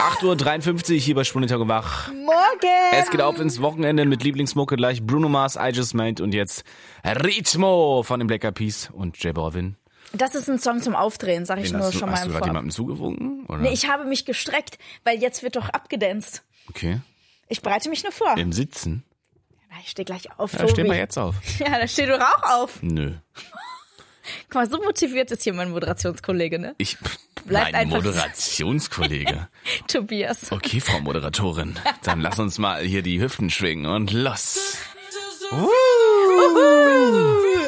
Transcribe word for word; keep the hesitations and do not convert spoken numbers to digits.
acht Uhr dreiundfünfzig hier bei Spundentag und Wach. Morgen! Es geht auf ins Wochenende mit Lieblingsmucke gleich Bruno Mars, I Just Made und jetzt Ritmo von den Black Eyed Peas und J Balvin. Das ist ein Song zum Aufdrehen, sag ich Den nur hast du, schon mal hast im du gerade Vorab. jemandem zugewunken? Oder? Nee, ich habe mich gestreckt, weil jetzt wird doch abgedanzt. Okay. Ich bereite mich nur vor. Im Sitzen? Na, ich stehe gleich auf, Ja, Tobi. stehen wir jetzt auf. Ja, da steht du auch auf. Nö. Guck mal, so motiviert ist hier mein Moderationskollege, ne? Ich, Bleibt mein einfach- Moderationskollege. Tobias. Okay, Frau Moderatorin, dann lass uns mal hier die Hüften schwingen und los. Uh.